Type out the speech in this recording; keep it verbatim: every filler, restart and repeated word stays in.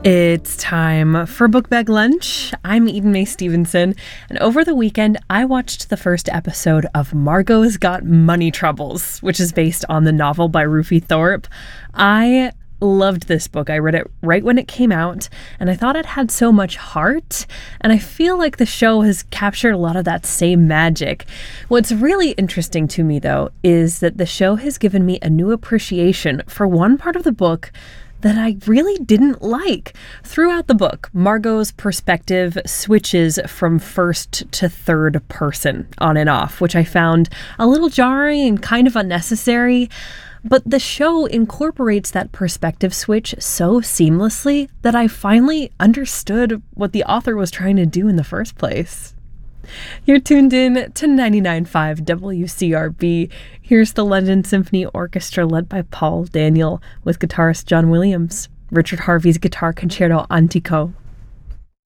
It's time for Book Bag Lunch. I'm Eden Mae Stevenson, and over the weekend, I watched the first episode of Margot's Got Money Troubles, which is based on the novel by Rufi Thorpe. I loved this book. I read it right when it came out, and I thought it had so much heart, and I feel like the show has captured a lot of that same magic. What's really interesting to me, though, is that the show has given me a new appreciation for one part of the book that I really didn't like. Throughout the book, Margot's perspective switches from first to third person on and off, which I found a little jarring and kind of unnecessary. But the show incorporates that perspective switch so seamlessly that I finally understood what the author was trying to do in the first place. You're tuned in to ninety-nine point five W C R B. Here's the London Symphony Orchestra led by Paul Daniel with guitarist John Williams, Richard Harvey's Guitar Concerto Antico.